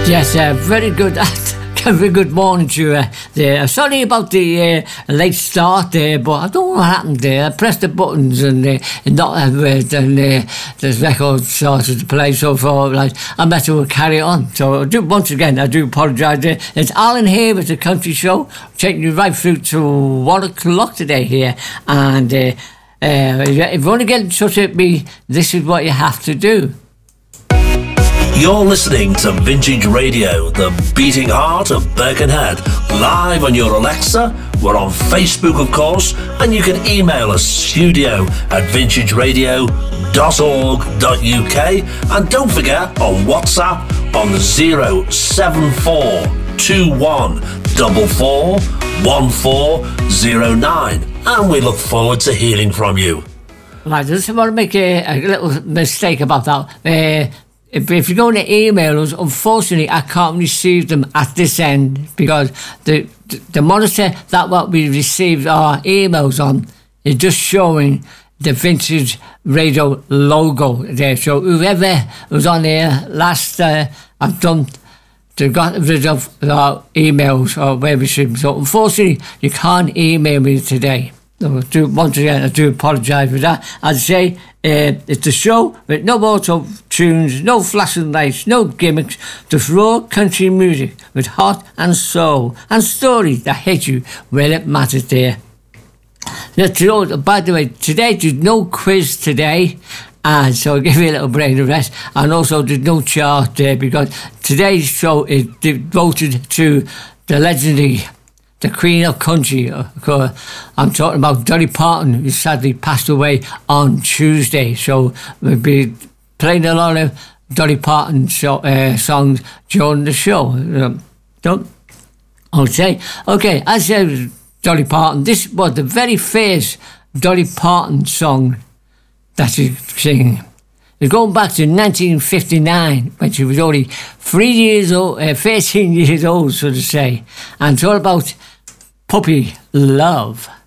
Yes, very good. Very good morning to you there. Sorry about the late start there, but I don't know what happened there. I pressed the buttons and the record started to play. So far, I better will carry on. So once again, I do apologise there. It's Alan here with the Country Show, taking you right through to 1 o'clock today here. And if you want to get in touch with me, this is what you have to do. You're listening to Vintage Radio, the beating heart of Birkenhead, live on your Alexa. We're on Facebook, of course, and you can email us studio@vintageradio.org.uk, and don't forget on WhatsApp on 07441441409, and we look forward to hearing from you. Right, I just want to make a little mistake about that. If you're going to email us, unfortunately, I can't receive them at this end because the monitor that what we received our emails on is just showing the Vintage Radio logo there. So whoever was on there last, I've done to got rid of our emails or where we received them. So unfortunately, you can't email me today. So once again, I do apologise for that. As I say, it's a show with no auto tunes, no flashing lights, no gimmicks, just raw country music with heart and soul and stories that hit you where it matters there. Now, by the way, today there's no quiz today, and so I'll give you a little brain of rest. And also there's no chart there because today's show is devoted to the legendary, the Queen of Country. I'm talking about Dolly Parton, who sadly passed away on Tuesday. So we'll be playing a lot of Dolly Parton songs during the show. Okay, as I said, Dolly Parton, this was the very first Dolly Parton song that she's singing. It's going back to 1959 when she was only 13 years old, so to say. And it's all about puppy love.